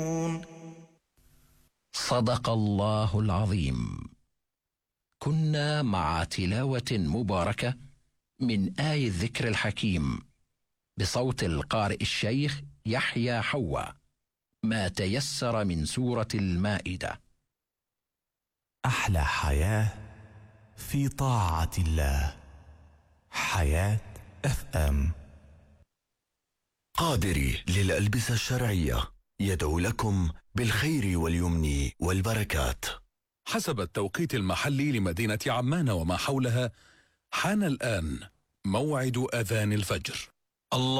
صدق الله العظيم. كنا مع تلاوة مباركة من آي الذكر الحكيم بصوت القارئ الشيخ يحيى حوا، ما تيسر من سورة المائدة. أحلى حياة في طاعة الله. حياة FM. قادري للألبسة الشرعية يدعو لكم بالخير واليمن والبركات. حسب التوقيت المحلي لمدينة عمان وما حولها، حان الآن موعد أذان الفجر. الله